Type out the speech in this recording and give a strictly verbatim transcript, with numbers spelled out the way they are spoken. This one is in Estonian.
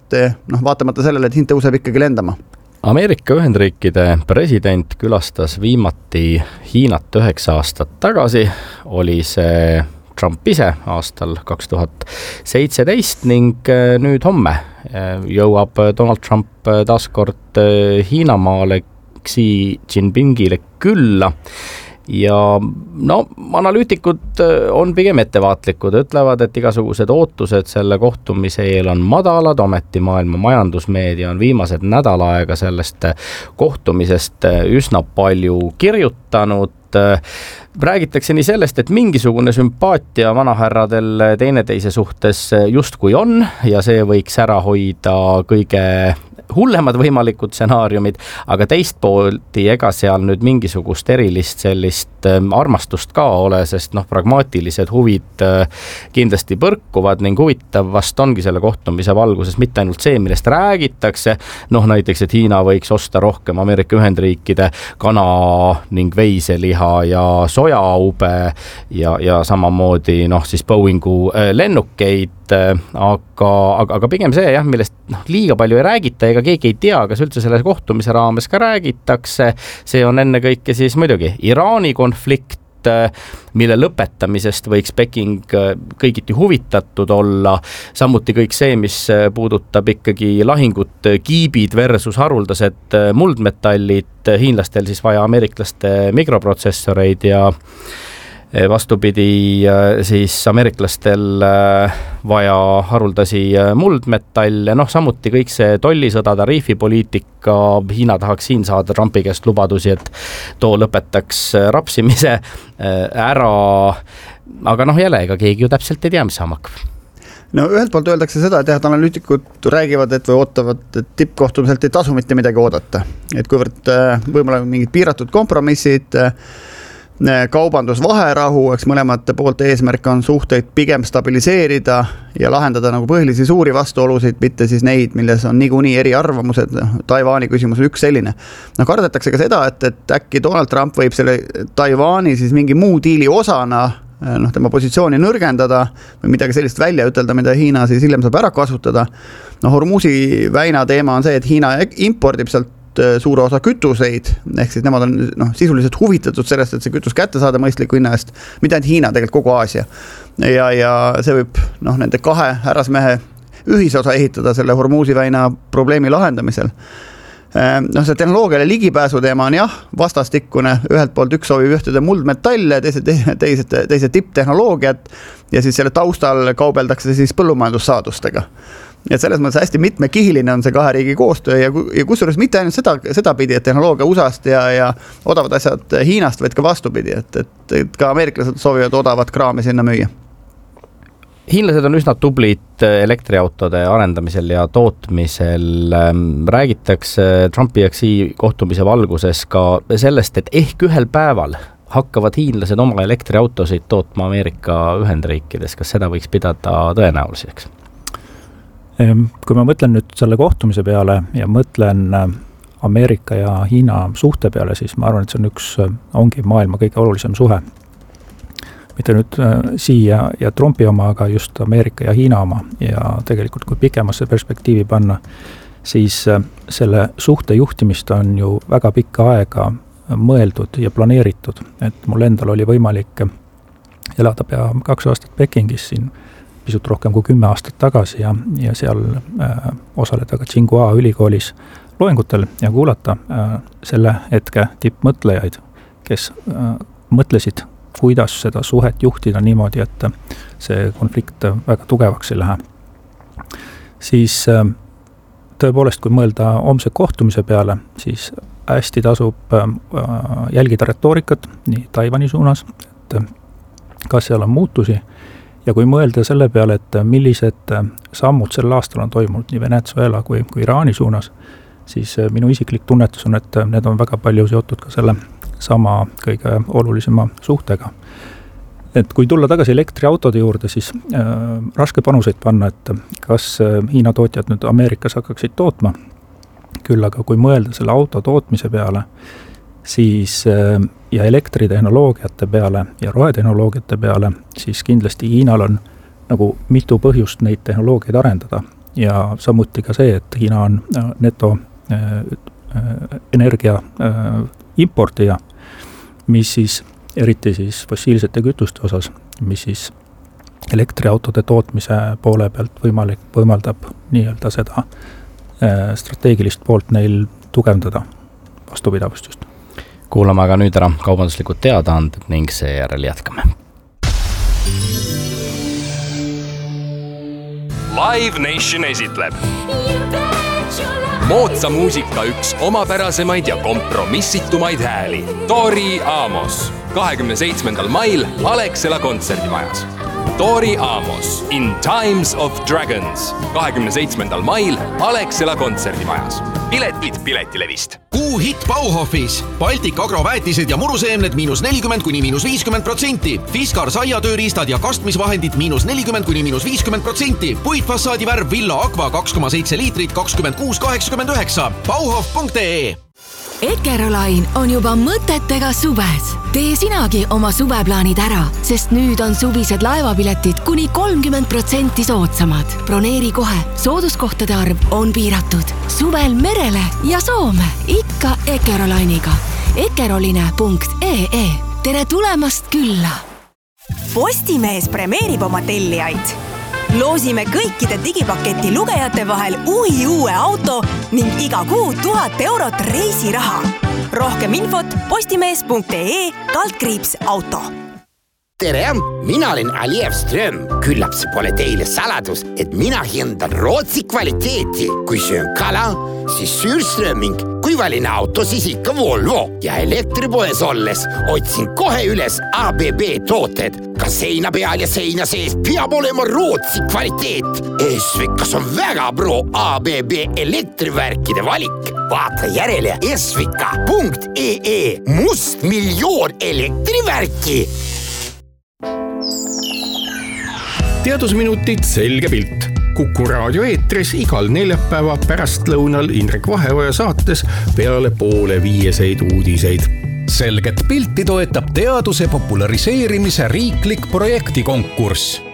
et noh, vaatamata sellele, et hind tõuseb ikkagi lendama. Ameerika Ühendriikide president külastas viimati Hiinat üheksa aastat tagasi, oli see Trump ise aastal kaks tuhat seitseteist ning nüüd homme jõuab Donald Trump taaskord Hiinamaale Xi Jinpingile külla. Ja no, analüütikud on pigem ettevaatlikud, ütlevad, et igasugused ootused selle kohtumise eel on madalad, ometi maailma majandusmeedia on viimased nädal aega sellest kohtumisest üsna palju kirjutanud. Räägitakse nii sellest, et mingisugune sümpaatia vanahärradel teineteise suhtes justkui on ja see võiks ära hoida kõige hullemad võimalikud stsenaariumid, aga teist poolti ega seal nüüd mingisugust erilist sellist armastust ka ole, sest noh, pragmaatilised huvid kindlasti põrkuvad ning huvitav vast ongi selle kohtumise valguses mitte ainult see, millest räägitakse, noh näiteks, et Hiina võiks osta rohkem Ameerika Ühendriikide kana ning veiseliha ja sojaube ja, ja samamoodi noh siis Boeingu lennukeid, aga, aga, aga pigem see jah, millest noh, liiga palju ei räägita ega keegi ei tea, kas üldse selle kohtumise raames ka räägitakse. See on ennekõike siis muidugi Iraani konflikt, mille lõpetamisest võiks Peking kõigiti huvitatud olla. Samuti kõik see, mis puudutab ikkagi lahingut kiibid versus haruldased muldmetallid, hiinlastel siis vaja ameeriklaste mikroprotsessoreid ja vastupidi siis ameeriklastel vaja haruldasi muldmetalle, noh samuti kõik see tollisõda, tariifipoliitika, Hiina tahaks siin saada Trumpi käest lubadusi, et too lõpetaks rapsimise ära, aga noh jälle, ega keegi ju täpselt ei tea, mis saama hakkab. No ühelt poolt öeldakse seda, et jah, et analüütikud räägivad, et või ootavad, et tippkohtumiselt ei tasu mitte midagi oodata. Et kuivõrd võib-olla mingid piiratud kompromissid, kaubandus vaherahu, eks mõlemate poolt eesmärk on suhteid pigem stabiliseerida ja lahendada nagu põhilisi suuri vastuolusid, mitte siis neid, milles on niikuinii eri arvamused. Taiwani küsimus on üks selline. No kardetakse ka seda, et, et äkki Donald Trump võib selle Taiwani siis mingi muu diili osana noh, tema positsiooni nõrgendada või midagi sellist välja ütelda, mida Hiina siis hiljem saab ära kasutada. No Hormuzi väina teema on see, et Hiina impordib sealt suure osa kütuseid, ehk siis nemad on noh, sisuliselt huvitatud sellest, et see kütus kätte saada mõistliku hinna eest, mitte ainult Hiina, tegelikult kogu Aasia. Ja, ja see võib noh, nende kahe härrasmehe ühisosa ehitada selle Hormuzi väina probleemi lahendamisel. No see tehnoloogiale ligipääsu teema on jah, vastastikkune, ühelt poolt üks soovib ühtede muldmetalle, teised, teised, teised tipptehnoloogiat ja siis selle taustal kaubeldakse siis põllumajandussaadustega. Et selles mõttes hästi mitmekihiline on see kahe riigi koostöö ja, ja kusjuures mitte ainult seda, seda pidi, et tehnoloogia U S A-st ja, ja odavad asjad Hiinast, vaid ka vastupidi, et, et, et ka ameeriklased soovivad odavat kraami sinna müüa. Hiinlased on üsna tublid elektriautode arendamisel ja tootmisel. Räägitakse Trumpi ja Xi kohtumise valguses ka sellest, et ehk ühel päeval hakkavad hiinlased oma elektriautosid tootma Ameerika Ühendriikides. Kas seda võiks pidada tõenäoliseks? Kui ma mõtlen nüüd selle kohtumise peale ja mõtlen Ameerika ja Hiina suhte peale, siis ma arvan, et see on üks, ongi maailma kõige olulisem suhe. Mitte nüüd Xi ja, ja Trumpi oma, aga just Ameerika ja Hiina oma. Ja tegelikult, kui pikemasse perspektiivi panna, siis selle suhte juhtimist on ju väga pikka aega mõeldud ja planeeritud. Et mul endal oli võimalik elada pea kaks aastat Pekingis siin, pisut rohkem kui kümme aastat tagasi ja, ja seal äh, osaleda ka Tsinghua ülikoolis loengutel ja kuulata äh, selle hetke tippmõtlejaid, kes äh, mõtlesid, kuidas seda suhet juhtida niimoodi, et see konflikt väga tugevaks ei lähe. Siis äh, tõepoolest, kui mõelda homse kohtumise peale, siis hästi tasub äh, jälgida retoorikat nii Taiwani suunas, et kas seal on muutusi. Ja kui mõelda selle peale, et millised sammud sel aastal on toimunud nii Venezuela kui, kui Iraani suunas, siis minu isiklik tunnetus on, et need on väga palju seotud ka selle sama kõige olulisema suhtega. Et kui tulla tagasi elektriautode juurde, siis äh, raske panuseid panna, et kas Hiina tootjad nüüd Ameerikas hakkaksid tootma. Küll aga kui mõelda selle auto tootmise peale, siis äh, ja elektritehnoloogiate peale ja rohetehnoloogiate peale, siis kindlasti Hiinal on nagu mitu põhjust neid tehnoloogiaid arendada. ja samuti ka see, et Hiina on neto energia importija, mis siis eriti siis fossiilsete kütuste osas, mis siis elektriautode tootmise poole pealt võimalik, võimaldab nii-öelda seda strateegilist poolt neil tugevdada vastupidavust just. Kuulame aga nüüd ära kaubanduslikud teadaanded ning seejärel jätkame. Live Nation esitleb moodsa muusika üks omapärasemaid ja kompromissitumaid hääli. Tori Amos kahekümne seitsmendal mail Alexela kontserdimajas. Tori Amos In Times of Dragons kahekümne seitsmendal mail Alexela kontserdimajas. Piletid Piletilevist. Kuu hitt Bauhofis. Baltic agroväetised ja muruseemned miinus nelikümmend kuni miinus viiskümmend protsenti. Fiskar saiatööriistad ja kastmisvahendid miinus nelikümmend kuni miinus viiskümmend protsenti. Puitfassaadi värv Villa Aqua kaks koma seitse liitrit kakskümmend kuus kaheksakümmend üheksa. Bauhof punkt ee Eckerolain on juba mõtetega suves. Tee sinagi oma suveplaanid ära, sest nüüd on suvised laevapiletid kuni kolmkümmend protsenti soodsamad. Broneeri kohe, sooduskohtade arv on piiratud. Suvel merele ja Soome, ikka Eckerolainiga. Eckeroline punkt ee Tere tulemast külla! Postimees premeerib oma tellijaid. Loosime kõikide digipaketi lugejate vahel uhi uue auto ning iga kuu tuhat eurot reisiraha. Rohkem infot postimees punkt ee kaldkriips auto. Tere, mina olen Aliev Ström. Küllap see pole teile saladus, et mina hindan Rootsi kvaliteeti. Kui söön kala, siis Sürströming. Kui valin auto, siis ikka Volvo. Ja elektripoes olles otsin kohe üles A B B tooted. Ka seina peal ja seina sees peab olema Rootsi kvaliteet. Esvikas on väga pro A B B elektrivärkide valik. Vaata järele esvika punkt ee must miljoon elektrivärki. Teadusminutid selge pilt. Kuku raadio eetris igal neljapäeva pärastlõunal Indrek Vaheoja saates peale poole viieseid uudiseid. Selget pilti toetab teaduse populariseerimise riiklik projektikonkurss.